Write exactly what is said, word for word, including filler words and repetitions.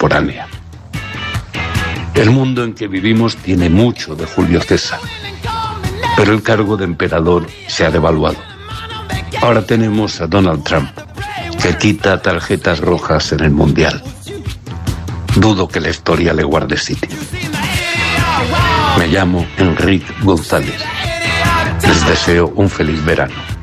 contemporánea. El mundo en que vivimos tiene mucho de Julio César, pero el cargo de emperador se ha devaluado. Ahora tenemos a Donald Trump, que quita tarjetas rojas en el Mundial. Dudo que la historia le guarde sitio. Me llamo Enrique González. Les deseo un feliz verano.